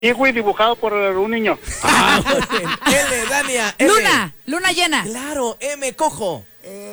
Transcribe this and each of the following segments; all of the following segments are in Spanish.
Kiwi dibujado por un niño. L, Dania. L. Luna llena. Claro, M, cojo.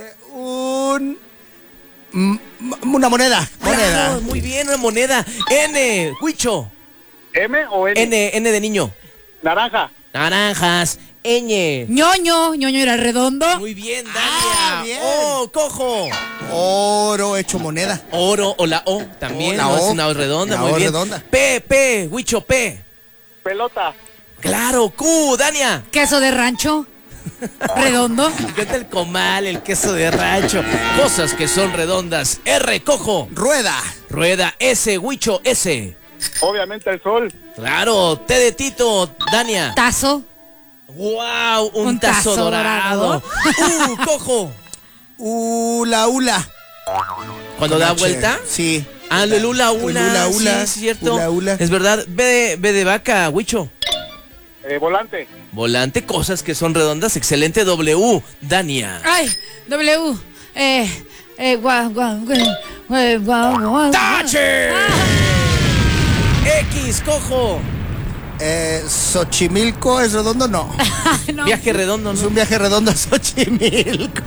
Una moneda. Claro, muy bien, una moneda. N, Huicho. ¿M o N? N de niño. Naranja. Naranjas. Ñ. Ñoño era redondo. Muy bien, Dania. Bien. O, cojo. Oro hecho moneda. Oro o la O también. La no, O. es una O redonda, La muy O bien. redonda. P, Huicho, P. Pelota. Claro, Q, Dania. Queso de rancho. Redondo. Me encanta el comal, el queso de rancho. Cosas que son redondas. R, cojo. Rueda. Rueda. S, Huicho, S. Obviamente el sol. Claro, T de Tito, Dania. Tazo. ¡Wow! Un tazo dorado. Cojo. Hula. Cuando da vuelta. Sí. Ah, el hula. Hula. Sí, cierto. Hula. Es verdad. B de vaca, Huicho. Volante. Volante, cosas que son redondas. Excelente. W, Dania. Ay, W. ¡Tache! X, cojo. Xochimilco es redondo, no. No. Viaje redondo, Es ¿no? un viaje redondo a Xochimilco.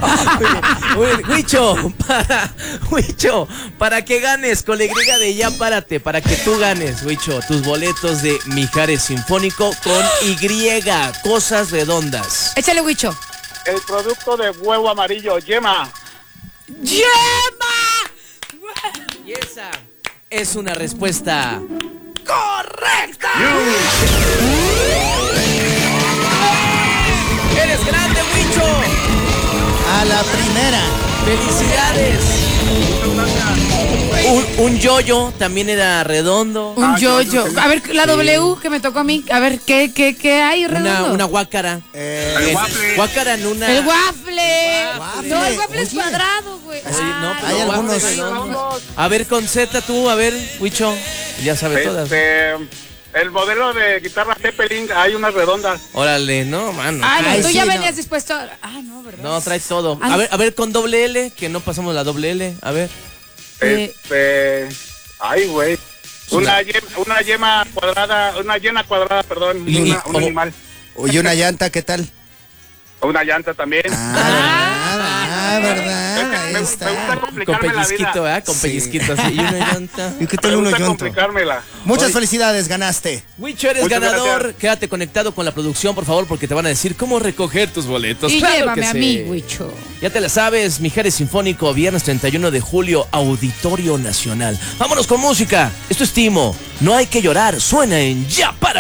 Huicho, para que ganes con la Y de ya párate, para que tú ganes, Huicho, tus boletos de Mijares Sinfónico con Y, cosas redondas. Échale, Huicho. El producto de huevo amarillo, yema. ¡Yema! Y esa es una respuesta correcta. ¡Eres grande, Huicho! A la primera. ¡Felicidades! Un yoyo también era redondo. Un yo-yo. A ver, la W que me tocó a mí. A ver, ¿qué hay redondo? Una guácara. El waffle. Guácara en una. El waffle. Waffle. No, el waffle es Oye. cuadrado, güey. Oye, no, pero Hay waffle algunos- redondo. A ver, con Z tú, a ver, Huicho. Ya sabe todas. El modelo de guitarra Zeppelin, hay unas redondas. Órale, no, mano. Ah, no, Ay, tú sí, ya no. venías dispuesto. No, ¿verdad? No, trae todo. Ah, A ver, con doble L, que no pasamos la doble L. A ver. Ay, güey. Una yema cuadrada, una llena cuadrada, perdón. Un animal. Oye, una llanta, ¿qué tal? Una llanta también. ¿Verdad? Ahí Me gusta está. Con complicarme la pellizquito, vida. ¿verdad? Con Sí. pellizquito así. Y una llanta. ¿Y qué tal Me uno gusta yonto? complicármela. Muchas Hoy- felicidades, ganaste. Huicho, eres Muchas ganador. gracias. Quédate conectado con la producción, por favor, porque te van a decir cómo recoger tus boletos. Y Claro llévame que a sí. mí, Huicho. Ya te la sabes, Mijares Sinfónico, viernes 31 de julio, Auditorio Nacional. Vámonos con música. Esto es Timo. No hay que llorar. Suena en Ya Párate.